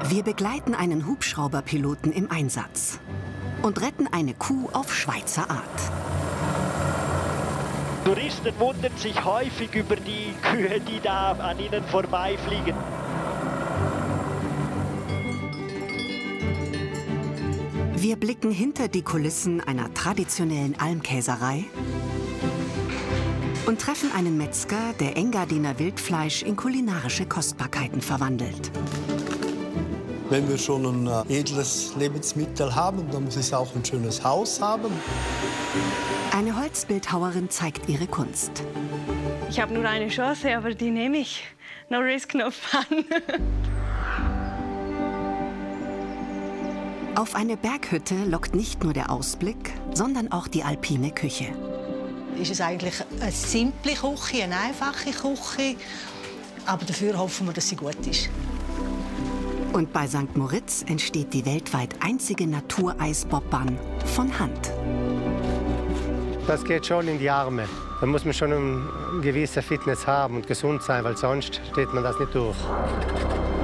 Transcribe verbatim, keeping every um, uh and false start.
Wir begleiten einen Hubschrauberpiloten im Einsatz und retten eine Kuh auf Schweizer Art. Touristen wundern sich häufig über die Kühe, die da an ihnen vorbeifliegen. Wir blicken hinter die Kulissen einer traditionellen Almkäserei und treffen einen Metzger, der Engadiner Wildfleisch in kulinarische Kostbarkeiten verwandelt. Wenn wir schon ein edles Lebensmittel haben, dann muss es auch ein schönes Haus haben. Eine Holzbildhauerin zeigt ihre Kunst. Ich habe nur eine Chance, aber die nehme ich. No risk, no fun. Auf eine Berghütte lockt nicht nur der Ausblick, sondern auch die alpine Küche. Es ist eigentlich eine simple Küche, eine einfache Küche, aber dafür hoffen wir, dass sie gut ist. Und bei Sankt Moritz entsteht die weltweit einzige Natureisbobbahn von Hand. Das geht schon in die Arme. Da muss man schon eine gewisse Fitness haben und gesund sein, weil sonst steht man das nicht durch.